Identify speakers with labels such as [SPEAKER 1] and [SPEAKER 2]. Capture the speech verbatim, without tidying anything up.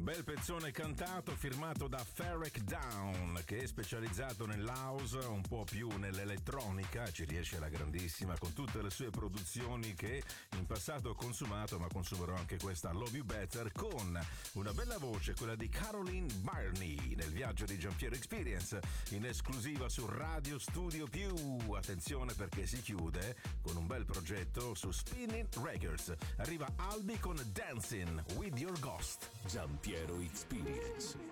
[SPEAKER 1] Bel pezzone cantato firmato da Ferrek Down, che è specializzato nell'house, un po' più nell'elettronica, ci riesce alla grandissima con tutte le sue produzioni che in passato ho consumato, ma consumerò anche questa Love You Better con una bella voce, quella di Caroline Barney nel viaggio di Giampiero Experience, in esclusiva su Radio Studio Più. Attenzione perché si chiude con un bel progetto su Spinning Records. Arriva Albi con Dancing with Your Ghost.
[SPEAKER 2] Giampiero Experience.